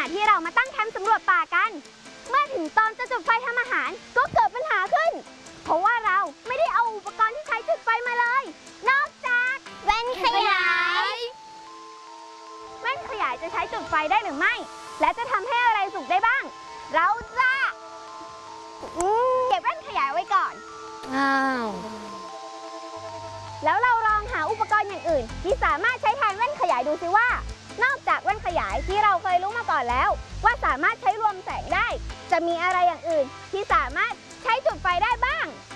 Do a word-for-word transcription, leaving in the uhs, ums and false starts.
ที่เรามาตั้งแคมป์สำรวจป่ากันเมื่อถึงตอนจะจุดไฟทำอาหารก็เกิดปัญหาขึ้นเพราะว่าเราไม่ได้เอาอุปกรณ์ที่ใช้จุดไฟมาเลยนอกจากแว่นขยายแว่นขยายจะใช้จุดไฟได้หรือไม่และจะทำให้อะไรสุกได้บ้างเราจะเก็บแว่นขยายไว้ก่อนอ้าวแล้วเราลองหาอุปกรณ์อย่างอื่นที่สามารถใช้แทนแว่นขยายดูซิว่านอกจากแว่นขยายที่เราเคยรู้มาก่อนแล้วว่าสามารถใช้รวมแสงได้จะมีอะไรอย่างอื่นที่สามารถใช้จุดไฟได้บ้าง